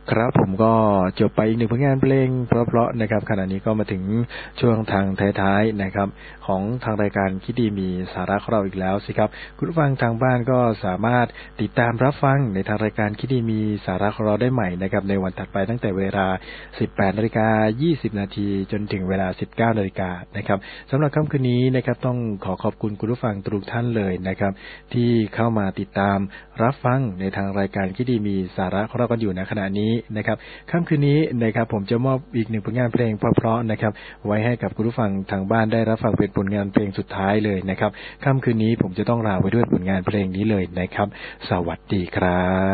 ครับผมก็จบไปอีกหนึ่งผลงานเพลงเพราะๆนะครับขณะนี้ก็มาถึงช่วงทางท้ายๆนะครับของทางรายการคิดดีมีสาระของเราอีกแล้วสิครับคุณผู้ฟังทางบ้านก็สามารถติดตามรับฟังในทางรายการคิดดีมีสาระของเราได้ใหม่นะครับในวันถัดไปตั้งแต่เวลา 18:20 นาทีจนถึงเวลา 19 นาฬิกานะครับสำหรับค่ำคืนนี้นะครับต้องขอขอบคุณคุณผู้ฟังทุกท่านเลยนะครับที่เข้ามาติดตามรับฟังในทางรายการคิดดีมีสาระของเรากันอยู่ในขณะนี้นะครับค่ำคืนนี้นะครับผมจะมอบอีกหนึ่งผลงานเพลงเพราะๆนะครับไว้ให้กับคุณผู้ฟังทางบ้านได้รับฟังเป็นผลงานเพลงสุดท้ายเลยนะครับค่ำคืนนี้ผมจะต้องลาไว้ด้วยผลงานเพลงนี้เลยนะครับสวัสดีครับ